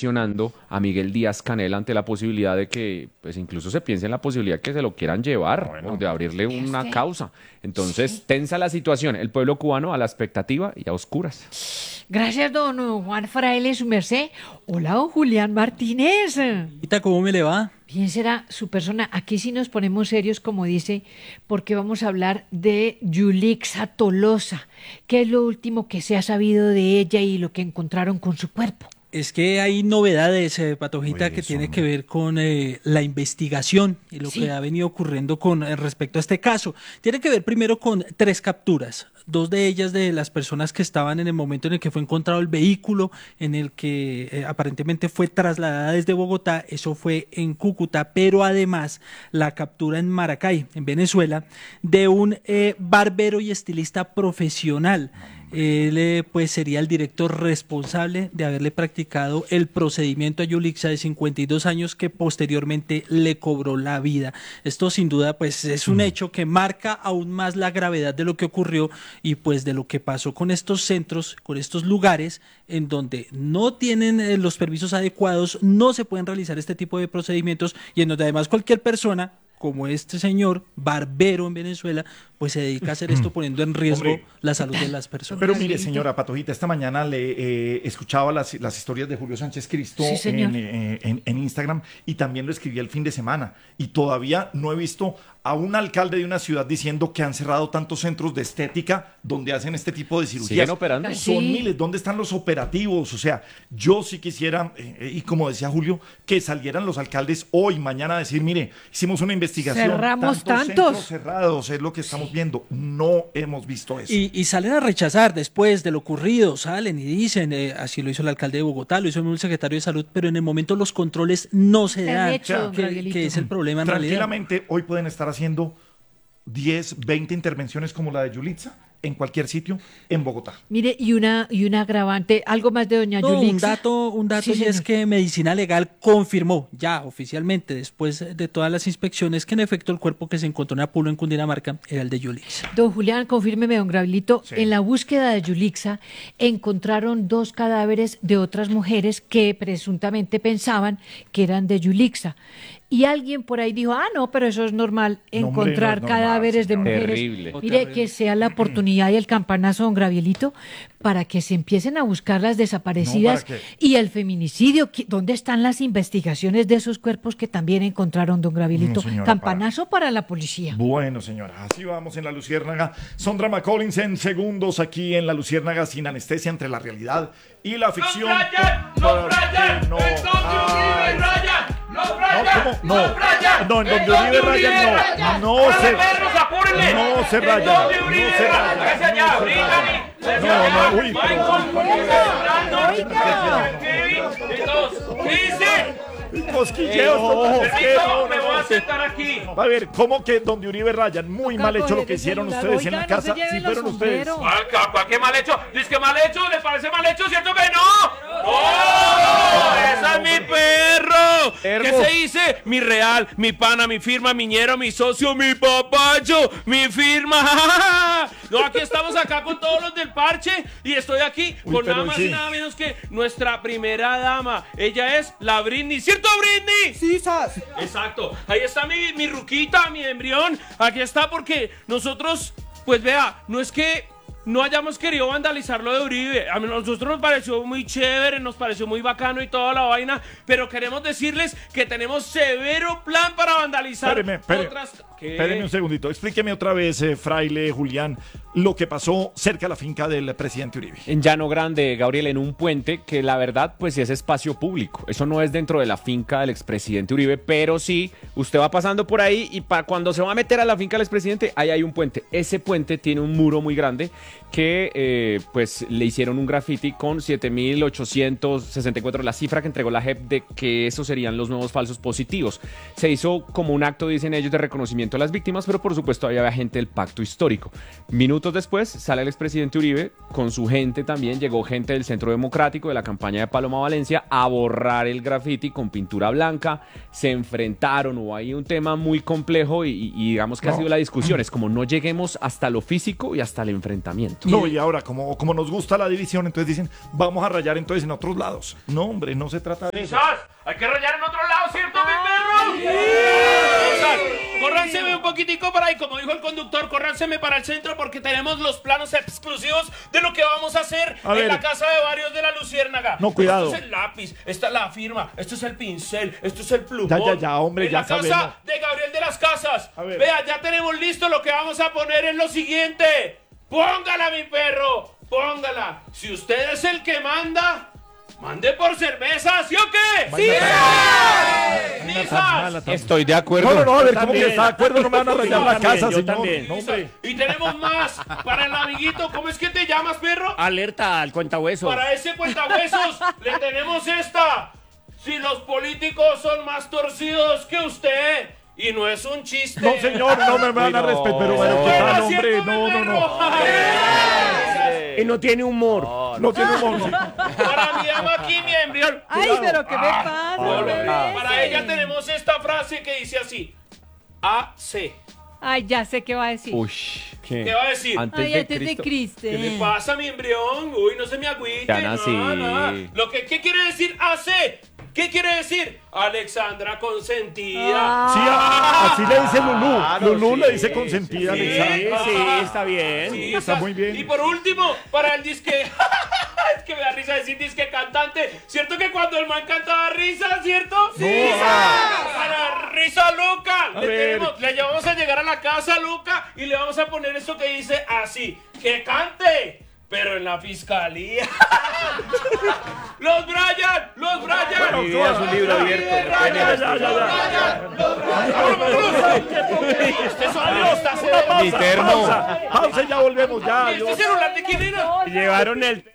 presionando a Miguel Díaz-Canel ante la posibilidad de que, pues incluso se piense en la posibilidad de que se lo quieran llevar, o de abrirle una causa. Entonces, tensa la situación, el pueblo cubano a la expectativa y a oscuras. Gracias, don Juan Fraile, su merced. Hola, don Julián Martínez. ¿Cómo me le va? Bien será su persona. Aquí sí nos ponemos serios, como dice, porque vamos a hablar de Yulixa Tolosa. ¿Qué es lo último que se ha sabido de ella y lo que encontraron con su cuerpo? Es que hay novedades, Patojita, que tiene que ver con la investigación y lo que ha venido ocurriendo con respecto a este caso. Tiene que ver primero con 3 capturas, 2 de ellas de las personas que estaban en el momento en el que fue encontrado el vehículo, en el que aparentemente fue trasladada desde Bogotá, eso fue en Cúcuta, pero además la captura en Maracay, en Venezuela, de un barbero y estilista profesional. Él pues sería el director responsable de haberle practicado el procedimiento a Yulixa, de 52 años, que posteriormente le cobró la vida. Esto sin duda pues es un hecho que marca aún más la gravedad de lo que ocurrió y pues de lo que pasó con estos centros, con estos lugares en donde no tienen los permisos adecuados, no se pueden realizar este tipo de procedimientos y en donde además cualquier persona como este señor barbero en Venezuela, pues se dedica a hacer esto poniendo en riesgo la salud de las personas. Pero mire, señora Patojita, esta mañana le escuchaba las historias de Julio Sánchez Cristo en Instagram y también lo escribí el fin de semana y todavía no he visto a un alcalde de una ciudad diciendo que han cerrado tantos centros de estética donde hacen este tipo de cirugías. ¿Siguen operando? Son miles. ¿Dónde están los operativos? O sea, yo sí quisiera, y como decía Julio, que salieran los alcaldes hoy, mañana a decir, mire, hicimos una investigación. Cerramos tantos centros cerrados, es lo que estamos viendo. No hemos visto eso. Y salen a rechazar después de lo ocurrido, salen y dicen, así lo hizo el alcalde de Bogotá, lo hizo el secretario de Salud, pero en el momento los controles no se dan, que es el problema en realidad. Tranquilamente, hoy pueden estar haciendo 10, 20 intervenciones como la de Yulixa en cualquier sitio en Bogotá. Mire, y una agravante, algo más de doña Yulixa. Un dato y es que Medicina Legal confirmó ya oficialmente, después de todas las inspecciones, que en efecto el cuerpo que se encontró en Apulo, en Cundinamarca, era el de Yulixa. Don Julián, confírmeme, don Gabrielito, en la búsqueda de Yulixa encontraron 2 cadáveres de otras mujeres que presuntamente pensaban que eran de Yulixa. Y alguien por ahí dijo, no, pero eso es normal, encontrar cadáveres de mujeres. Terrible. Mire, que sea la oportunidad y el campanazo, don Gabrielito, para que se empiecen a buscar las desaparecidas y el feminicidio. ¿Dónde están las investigaciones de esos cuerpos que también encontraron, don Gabrielito? Señora, Campanazo para la policía. Bueno, señora, así vamos en La Luciérnaga. Sondra McCollins en segundos aquí en La Luciérnaga, sin anestesia, entre la realidad y la ficción. ¡No rayan! ¡No rayan! No. ¡En donde Uribe rayan! ¡No rayan! No, ¡No rayan! no, en donde Uribe rayan, no. No se rayan. No se rayan. ¡Hágase allá! ¡Brígame! No, uy. ¿Qué dice? Cosquilleos. Me voy a sentar aquí. A ver, ¿cómo que donde Uribe rayan? Muy mal hecho lo que hicieron ustedes en la casa. Si fueron ustedes. ¿Qué mal hecho? ¿Dice que mal hecho? ¿Le parece mal hecho? ¿Cierto que no? ¡Oh! ¡Esa es mi perro! ¿Qué se dice? Mi real, mi pana, mi firma, mi ñero, mi socio, mi papacho, mi firma. No, aquí estamos acá con todos los del parche y estoy aquí con nada más y nada menos que nuestra primera dama. Ella es la Britney. ¿Cierto, Britney? Sí, sas. Exacto. Ahí está mi ruquita, mi embrión. Aquí está porque nosotros, pues vea, no es que no hayamos querido vandalizar lo de Uribe. A nosotros nos pareció muy chévere, nos pareció muy bacano y toda la vaina, pero queremos decirles que tenemos severo plan para vandalizar otras... Espéreme un segundito, explíqueme otra vez, Fraile, Julián, lo que pasó cerca de la finca del presidente Uribe. En Llano Grande, Gabriel, en un puente que la verdad pues sí es espacio público. Eso no es dentro de la finca del expresidente Uribe, pero sí, usted va pasando por ahí y para cuando se va a meter a la finca del expresidente, ahí hay un puente. Ese puente tiene un muro muy grande que pues le hicieron un graffiti con 7,864, la cifra que entregó la JEP de que esos serían los nuevos falsos positivos. Se hizo como un acto, dicen ellos, de reconocimiento a las víctimas, pero por supuesto había gente del pacto histórico. Minutos después sale el expresidente Uribe con su gente también, llegó gente del Centro Democrático, de la campaña de Paloma Valencia, a borrar el graffiti con pintura blanca, se enfrentaron, hubo ahí un tema muy complejo y digamos que ha sido la discusión, es como no lleguemos hasta lo físico y hasta el enfrentamiento. razonamiento. No, y ahora, como nos gusta la división, entonces dicen, vamos a rayar entonces en otros lados. No, hombre, no se trata de eso. Quizás hay que rayar en otro lado, ¿cierto, mi perro? Córranseme un poquitico para ahí, como dijo el conductor, córranseme para el centro porque tenemos los planos exclusivos de lo que vamos a hacer en la casa de varios de la Luciérnaga. No, cuidado. Esto es el lápiz, esta es la firma, esto es el pincel, esto es el plumón. Ya, hombre, en ya la casa sabemos. de Gabriel de las Casas. A ver. Vea, ya tenemos listo lo que vamos a poner en lo siguiente. Póngala, mi perro, póngala. Si usted es el que manda, mande por cerveza, ¿sí o qué? ¡Sí! ¡Lisas! Estoy de acuerdo. No, a ver, ¿cómo que está de acuerdo? No me van a rayar la casa, yo señor. también. No, hombre. Y tenemos más para el amiguito. ¿Cómo es que te llamas, perro? Alerta al cuentahueso. Para ese cuentahuesos le tenemos esta. Si los políticos son más torcidos que usted. Y no es un chiste. No, señor, no me van a respetar. Pero bueno, ¿qué tal, hombre? No. Y no tiene humor. No tiene humor. Para mi ama aquí, mi embrión. Ay, pero ¿qué me pasa? Para ella tenemos esta frase que dice así. AC. Ay, ya sé qué va a decir. Uy, ¿Qué va a decir? Ay, antes de Cristo. ¿Qué le pasa, mi embrión? Uy, no se me agüite. Diana, sí. Nada. ¿Qué quiere decir AC? ¿Qué quiere decir? Alexandra consentida. Sí, así le dice Lulú. Lulú le dice consentida, Sí, Alexandra. sí, está bien. Sí, está muy bien. Y por último, para el disque... es que me da risa decir disque cantante. ¿Cierto que cuando el man cantaba risa, cierto? Sí. Para risa Luca. Le llevamos a llegar a la casa, Luca, y le vamos a poner esto que dice así. ¡Que cante! Pero en la fiscalía. ¡Los Brian! Mi vida es un libro abierto. Este sonido está severo. Mi termo. Pausa, y ya volvemos. Ya. ¿Este celular de quién era? Llevaron el